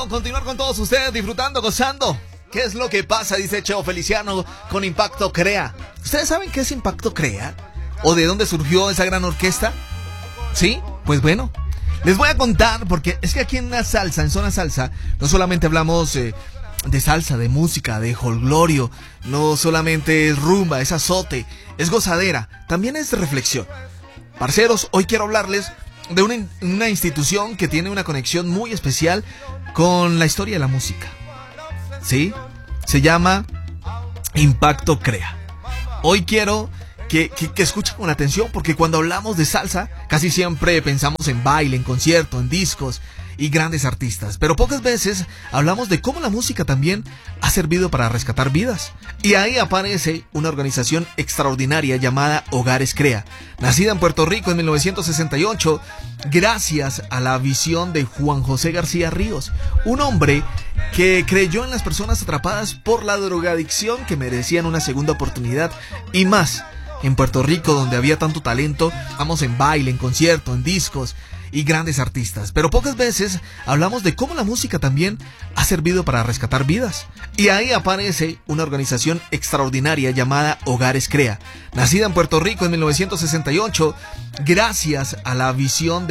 continuar con todos ustedes, disfrutando, gozando. ¿Qué es lo que pasa? Dice Cheo Feliciano con Impacto Crea. ¿Ustedes saben qué es Impacto Crea? ¿O de dónde surgió esa gran orquesta? ¿Sí? Pues bueno, les voy a contar, porque es que aquí en la salsa, en Zona Salsa, no solamente hablamos de salsa, de música, de jolgorio, no solamente es rumba, es azote, es gozadera, también es reflexión. Parceros, hoy quiero hablarles de una institución que tiene una conexión muy especial con la historia de la música. ¿Sí? Se llama Impacto Crea. Hoy quiero que escuchen con atención, porque cuando hablamos de salsa casi siempre pensamos en baile, en concierto, en discos y grandes artistas, pero pocas veces hablamos de cómo la música también ha servido para rescatar vidas. Y ahí aparece una organización extraordinaria llamada Hogares Crea, nacida en Puerto Rico en 1968 gracias a la visión de Juan José García Ríos, un hombre que creyó en las personas atrapadas por la drogadicción que merecían una segunda oportunidad y más. En Puerto Rico, donde había tanto talento, vamos en baile, en concierto, en discos y grandes artistas, pero pocas veces hablamos de cómo la música también ha servido para rescatar vidas. Y ahí aparece una organización extraordinaria llamada Hogares Crea, nacida en Puerto Rico en 1968 gracias a la visión de